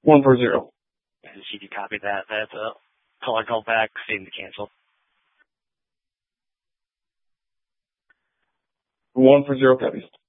140. And CD copy that. That's a caller called back stating to cancel. 140 copies.